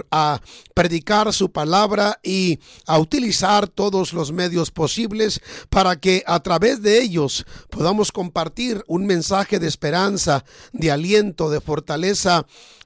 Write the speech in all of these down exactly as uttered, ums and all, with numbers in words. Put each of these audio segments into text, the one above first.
a predicar su palabra y a utilizar todos los medios posibles para que a través de ellos podamos compartir un mensaje de esperanza, de aliento, de fortaleza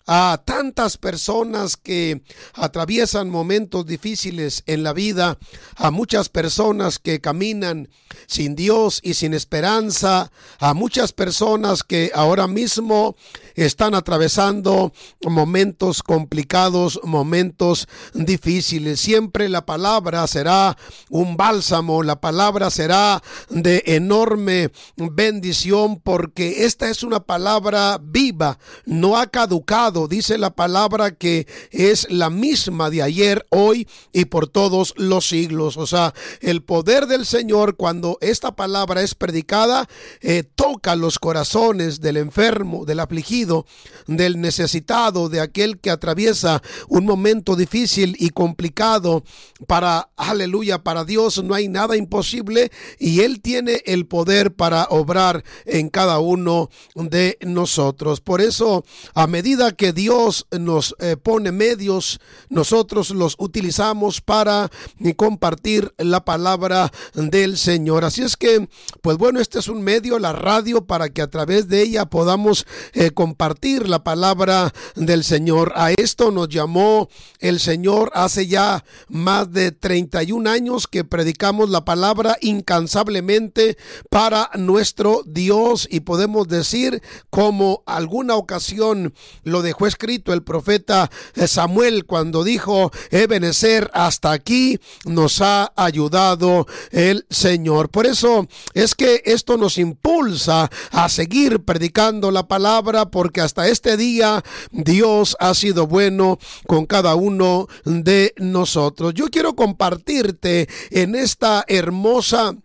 a tantas personas que atraviesan momentos difíciles en la vida, a muchas personas que caminan sin Dios y sin esperanza, a muchas personas que ahora mismo están atravesando momentos complicados, momentos difíciles. Siempre la palabra será un bálsamo, la palabra será de enorme bendición, porque esta es una palabra viva, no ha caducado. Dice la palabra que es la misma de ayer, hoy y por todos los siglos. O sea, el poder del Señor, cuando esta palabra es predicada, eh, toca los corazones del enfermo, del afligido, del necesitado, de aquel que atraviesa un momento difícil y complicado. Para, aleluya, para Dios no hay nada imposible, y Él tiene el poder para obrar en cada uno de nosotros. Por eso, a medida que Dios nos eh, pone medios, nosotros los utilizamos para eh, compartir la palabra del Señor. Así es que, pues bueno, este es un medio, la radio, para que a través de ella podamos eh, compartir la palabra del Señor. A esto nos llamó el Señor hace ya más de treinta y un años que predicamos la palabra incansablemente para nuestro Dios, y podemos decir, como alguna ocasión lo dejó escrito el profeta Samuel cuando dijo: Ebenezer, hasta aquí nos ha ayudado el Señor. Por eso es que esto nos impulsa a seguir predicando la palabra, porque hasta este día Dios ha sido bueno con cada uno de nosotros. Yo quiero compartirte en esta hermosa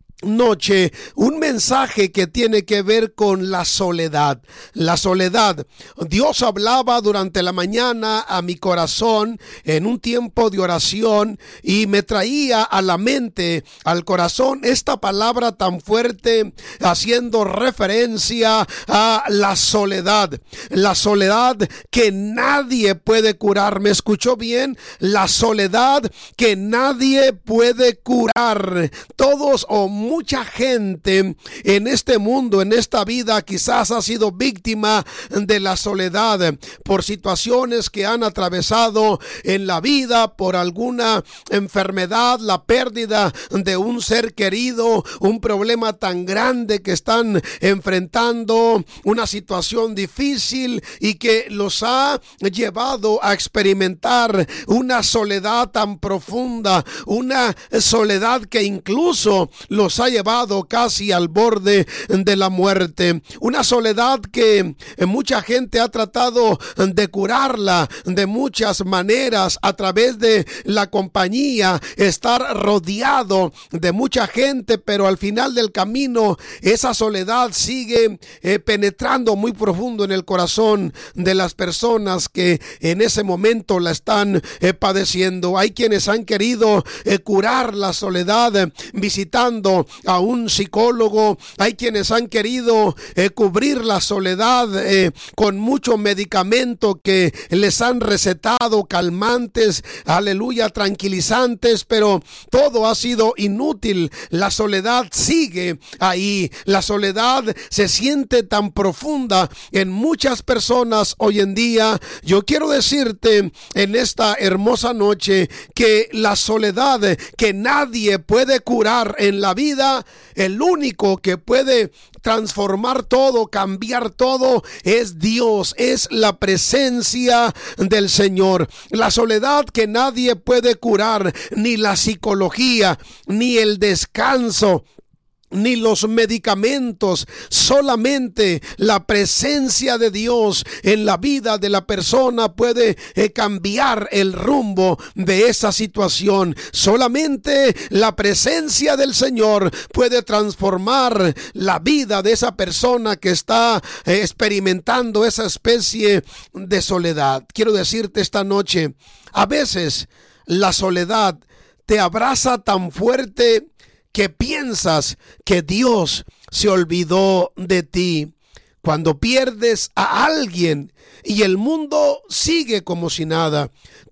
noche un mensaje que tiene que ver con la soledad. La soledad. Dios hablaba durante la mañana a mi corazón en un tiempo de oración, y me traía a la mente, al corazón, esta palabra tan fuerte, haciendo referencia a la soledad. La soledad que nadie puede curar. ¿Me escuchó bien? La soledad que nadie puede curar. Todos o mucha gente en este mundo, en esta vida, quizás ha sido víctima de la soledad por situaciones que han atravesado en la vida, por alguna enfermedad, la pérdida de un ser querido, un problema tan grande que están enfrentando, una situación difícil y que los ha llevado a experimentar una soledad tan profunda, una soledad que incluso los ha llevado casi al borde de la muerte. Una soledad que mucha gente ha tratado de curarla de muchas maneras, a través de la compañía, estar rodeado de mucha gente, pero al final del camino esa soledad sigue eh, penetrando muy profundo en el corazón de las personas que en ese momento la están eh, padeciendo. Hay quienes han querido eh, curar la soledad eh, visitando a un psicólogo. Hay quienes han querido eh, cubrir la soledad eh, con mucho medicamento que les han recetado, calmantes, aleluya, tranquilizantes, pero todo ha sido inútil. La soledad sigue ahí. La soledad se siente tan profunda en muchas personas hoy en día. Yo quiero decirte en esta hermosa noche que la soledad que nadie puede curar en la vida, el único que puede transformar todo, cambiar todo, es Dios, es la presencia del Señor. La soledad que nadie puede curar, ni la psicología, ni el descanso, ni los medicamentos. Solamente la presencia de Dios en la vida de la persona puede eh, cambiar el rumbo de esa situación. Solamente la presencia del Señor puede transformar la vida de esa persona que está eh, experimentando esa especie de soledad. Quiero decirte esta noche, a veces la soledad te abraza tan fuerte que piensas que Dios se olvidó de ti. Cuando pierdes a alguien y el mundo sigue como si nada.